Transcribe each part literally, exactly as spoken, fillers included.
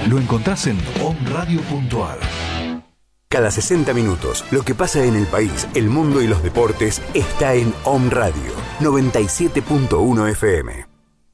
lo encontrás en om radio punto a r. Cada sesenta minutos, lo que pasa en el país, el mundo y los deportes está en Om Radio, noventa y siete punto uno F M.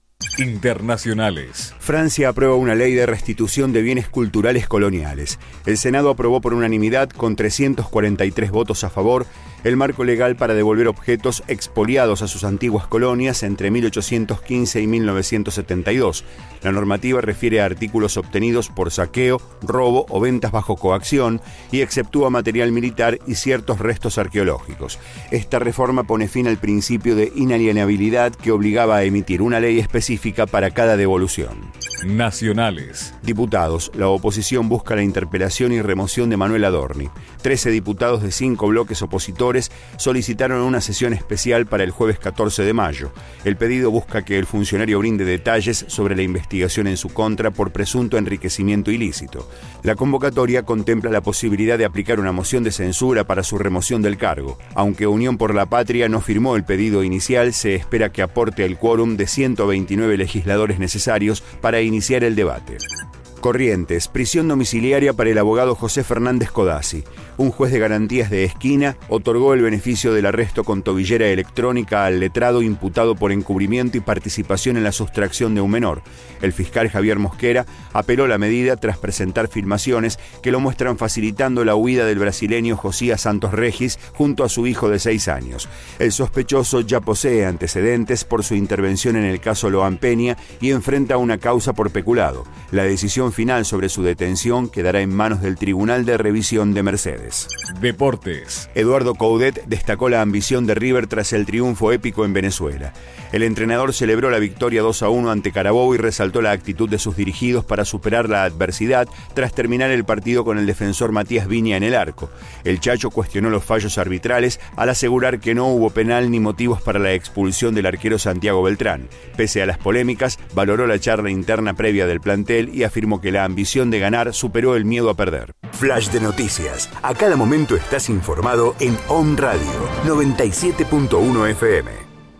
Internacionales. Francia aprueba una ley de restitución de bienes culturales coloniales. El Senado aprobó por unanimidad, con trescientos cuarenta y tres votos a favor, el marco legal para devolver objetos expoliados a sus antiguas colonias entre mil ochocientos quince y mil novecientos setenta y dos. La normativa refiere a artículos obtenidos por saqueo, robo o ventas bajo coacción y exceptúa material militar y ciertos restos arqueológicos. Esta reforma pone fin al principio de inalienabilidad que obligaba a emitir una ley específica para cada devolución. Nacionales. Diputados. La oposición busca la interpelación y remoción de Manuel Adorni. Trece diputados de cinco bloques opositores solicitaron una sesión especial para el jueves catorce de mayo. El pedido busca que el funcionario brinde detalles sobre la investigación en su contra por presunto enriquecimiento ilícito. La convocatoria contempla la posibilidad de aplicar una moción de censura para su remoción del cargo. Aunque Unión por la Patria no firmó el pedido inicial, se espera que aporte el quórum de ciento veintinueve legisladores necesarios para iniciar el debate. Corrientes, prisión domiciliaria para el abogado José Fernández Codazzi. Un juez de garantías de Esquina otorgó el beneficio del arresto con tobillera electrónica al letrado imputado por encubrimiento y participación en la sustracción de un menor. El fiscal Javier Mosquera apeló la medida tras presentar filmaciones que lo muestran facilitando la huida del brasileño Josías Santos Regis junto a su hijo de seis años. El sospechoso ya posee antecedentes por su intervención en el caso Loan Peña y enfrenta una causa por peculado. La decisión final sobre su detención quedará en manos del Tribunal de Revisión de Mercedes. Deportes. Eduardo Coudet destacó la ambición de River tras el triunfo épico en Venezuela. El entrenador celebró la victoria dos a uno ante Carabobo y resaltó la actitud de sus dirigidos para superar la adversidad tras terminar el partido con el defensor Matías Viña en el arco. El Chacho cuestionó los fallos arbitrales al asegurar que no hubo penal ni motivos para la expulsión del arquero Santiago Beltrán. Pese a las polémicas, valoró la charla interna previa del plantel y afirmó que la ambición de ganar superó el miedo a perder. Flash de noticias. A cada momento estás informado en Om Radio, noventa y siete punto uno F M.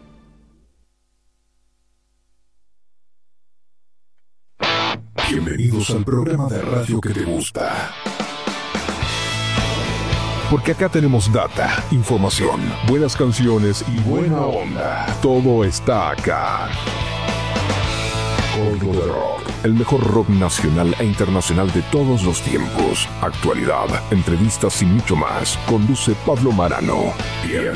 Bienvenidos al programa de radio que te gusta. Porque acá tenemos data, información, buenas canciones y buena onda. Todo está acá. Gordo de Rock, el mejor rock nacional e internacional de todos los tiempos. Actualidad, entrevistas y mucho más. Conduce Pablo Marano. Bien.